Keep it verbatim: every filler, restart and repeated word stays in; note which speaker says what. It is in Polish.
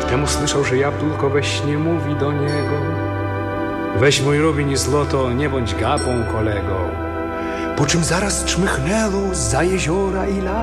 Speaker 1: Temu słyszał, że jabłko we śnie mówi do niego: weź mój rubin i złoto, nie bądź gapą kolego. Po czym zaraz czmychnęło za jeziora i las.